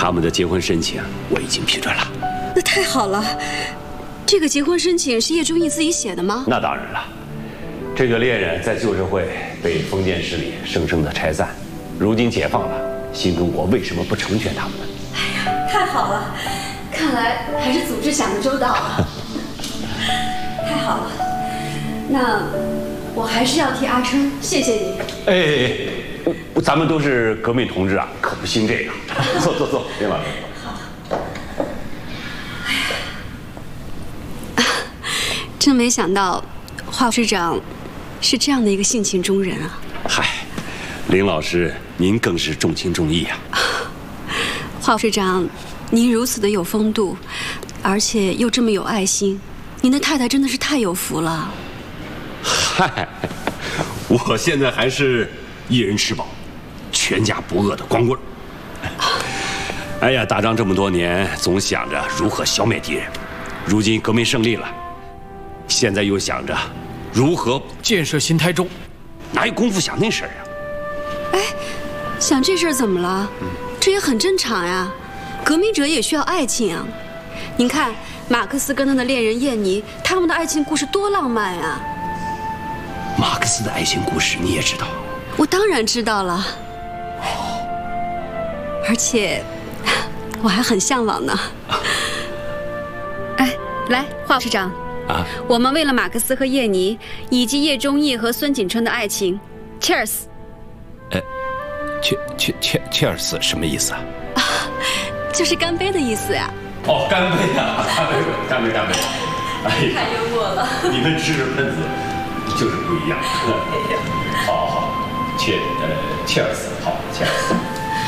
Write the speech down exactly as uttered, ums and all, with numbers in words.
他们的结婚申请我已经批准了。 那太好了，这个结婚申请是叶忠义自己写的吗？ 那当然了，这个猎人在旧社会被封建势力生生的拆散，如今解放了，新中国为什么不成全他们呢？ 哎呀，太好了，看来还是组织想的周到啊。太好了，那我还是要替阿春谢谢你。 哎，咱们都是革命同志啊，可不兴这个。坐坐坐，林老师。 真没想到，华市长是这样的一个性情中人啊！ 嗨，林老师，您更是重情重义啊！ 华市长，您如此的有风度，而且又这么有爱心，您的太太真的是太有福了。 嗨，我现在还是一人吃饱，全家不饿的光棍。哎呀，打仗这么多年，总想着如何消灭敌人，如今革命胜利了。现在又想着如何建设新台州， 哪有功夫想那事儿啊？ 哎，想这事儿怎么了？嗯、这也很正常呀。革命者也需要爱情啊。您看马克思跟他的恋人燕妮，他们的爱情故事多浪漫呀！ 马克思的爱情故事你也知道？ 我当然知道了。哦，而且我还很向往呢。哎，来，华市长。啊！我们为了马克思和叶妮，以及叶忠义和孙锦春的爱情 ，Cheers！ 呃，切切切 Cheers 什么意思啊？啊， 就是干杯的意思呀。 哦，干杯啊！干杯，干杯，干杯！ 哎，太幽默了。 你们知识分子就是不一样。哎呀，好好，切呃 Cheers， 好 Cheers。